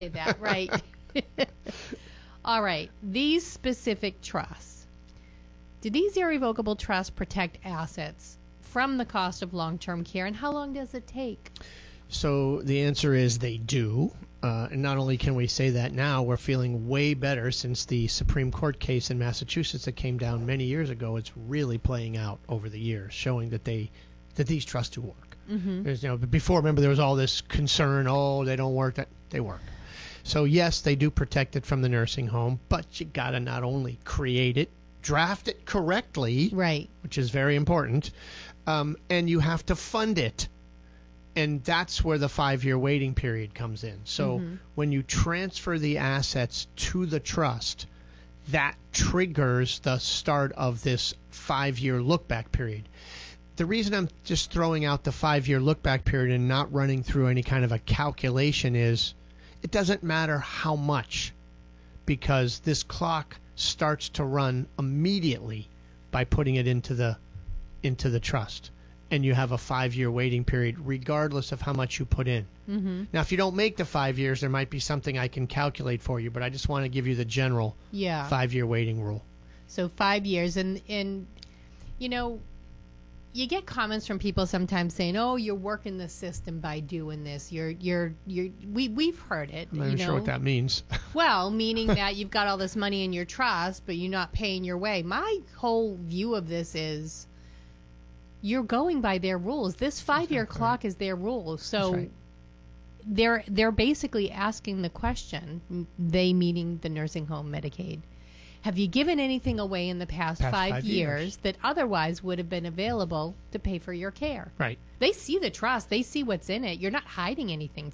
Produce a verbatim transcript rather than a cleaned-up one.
That right. All right. These specific trusts. Do these irrevocable trusts protect assets from the cost of long-term care, and how long does it take? So the answer is they do. Uh, and not only can we say that now, we're feeling way better since the Supreme Court case in Massachusetts that came down many years ago. It's really playing out over the years, showing that they that these trusts do work. Mm-hmm. There's, you know, before, remember, there was all this concern, oh, they don't work. That they work. So yes, they do protect it from the nursing home, but you got to not only create it, draft it correctly, right, which is very important, um, and you have to fund it. And that's where the five-year waiting period comes in. So mm-hmm. when you transfer the assets to the trust, that triggers the start of this five-year look-back period. The reason I'm just throwing out the five-year look-back period and not running through any kind of a calculation is it doesn't matter how much, because this clock starts to run immediately by putting it into the into the trust. And you have a five-year waiting period regardless of how much you put in. Mm-hmm. Now, if you don't make the five years, there might be something I can calculate for you, but I just want to give you the general yeah. five-year waiting rule. So five years. And, and, you know, you get comments from people sometimes saying, oh, you're working the system by doing this. You're, you're, you're, we, we've heard it. I'm not you even know? sure what that means. Well, meaning that you've got all this money in your trust, but you're not paying your way. My whole view of this is, you're going by their rules. This five-year Exactly. clock is their rules. So right. they're they're basically asking the question, they meaning the nursing home Medicaid, have you given anything away in the past, past five, five years, years that otherwise would have been available to pay for your care? Right. They see the trust. They see what's in it. You're not hiding anything